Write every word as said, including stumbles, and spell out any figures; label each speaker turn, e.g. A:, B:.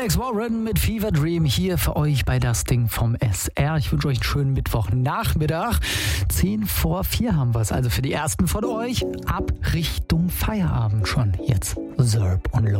A: Alex Warren mit Fever Dream hier für euch bei Das Ding vom S R. Ich wünsche euch einen schönen Mittwochnachmittag. Zehn vor vier haben wir es. Also für die ersten von euch ab Richtung Feierabend schon jetzt. Zerb und Lo.